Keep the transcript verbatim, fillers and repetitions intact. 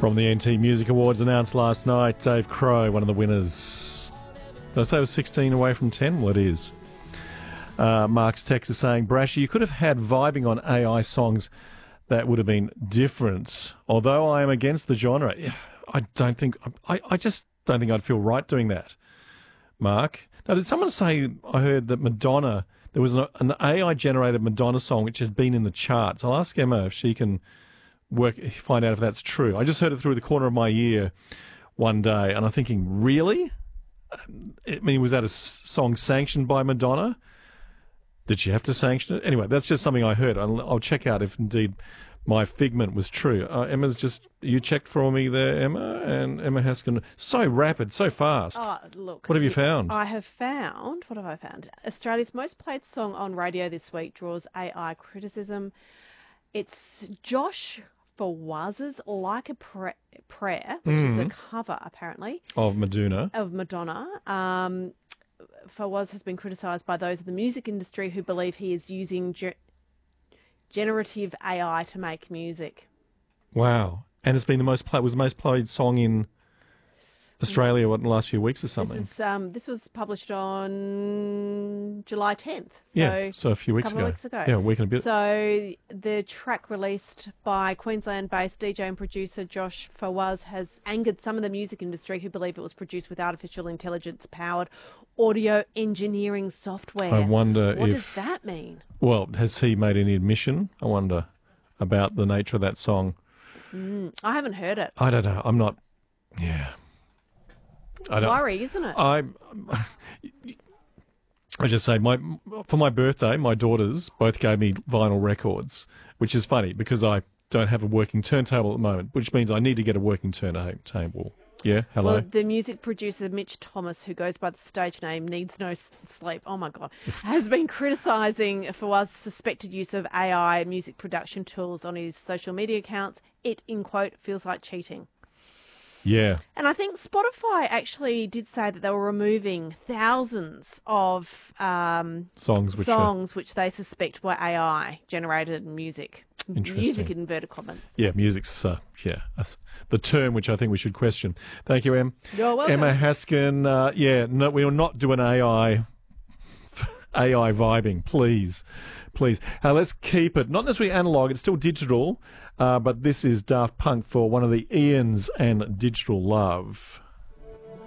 From the N T Music Awards announced last night, Dave Crow, one of the winners. Did I say it was sixteen away from ten? Well, it is. Uh, Mark's text is saying, Brashy, you could have had vibing on A I songs that would have been different. Although I am against the genre, I don't think, I, I just don't think I'd feel right doing that. Mark? Now, did someone say, I heard that Madonna, there was an, an A I-generated Madonna song which has been in the charts. I'll ask Emma if she can work, find out if that's true. I just heard it through the corner of my ear one day, and I'm thinking, really? I mean, was that a song sanctioned by Madonna? Did she have to sanction it? Anyway, that's just something I heard. I'll, I'll check out if indeed my figment was true. Uh, Emma's just, you checked for me there, Emma, and Emma Haskin. So rapid, so fast. Oh, look. What have you found? I have found, what have I found? Australia's most played song on radio this week draws A I criticism. It's Josh Fawaz's Like a Pra- Prayer, which mm. is a cover, apparently. Of Madonna. Of Madonna. Um, Fawaz has been criticised by those in the music industry who believe he is using ge- generative A I to make music. Wow. And it's been the most play- was the most played song in Australia, what, in the last few weeks or something? This, is, um, this was published on July tenth. So yeah, so a few weeks a couple ago. Of weeks ago. Yeah, a week and a bit. So the track released by Queensland-based D J and producer Josh Fawaz has angered some of the music industry who believe it was produced with artificial intelligence-powered audio engineering software. I wonder what if... does that mean? Well, has he made any admission, I wonder, about the nature of that song? Mm, I haven't heard it. I don't know. I'm not... Yeah... It's a worry, isn't it? I, I just say, my for my birthday, my daughters both gave me vinyl records, which is funny because I don't have a working turntable at the moment, which means I need to get a working turntable. Yeah, hello? Well, the music producer Mitch Thomas, who goes by the stage name Needs No Sleep, oh my God, has been criticising Fawaz's suspected use of A I music production tools on his social media accounts. It, in quote, feels like cheating. Yeah. And I think Spotify actually did say that they were removing thousands of um, songs, which, songs are... which they suspect were A I-generated music. Music in inverted commas. Yeah, music's, uh, yeah, the term which I think we should question. Thank you, Em. You're welcome. Emma Haskin, uh, yeah, no, we will not do an A I, A I vibing, please. Please. Uh, let's keep it, not necessarily analog, it's still digital, uh, but this is Daft Punk for one of the Ians and Digital Love.